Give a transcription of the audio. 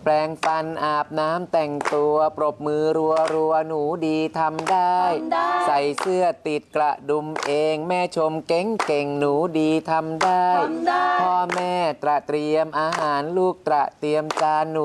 ปรงฟันอาบน้ำแต่งตัวปรบมือรัวหนูดีทำได้ใส่เสื้อติดกระดุมเองแม่ชมเก่งหนูดีทำได้พ่อแม่เตรียมอาหารลูกเตรียมจานหนู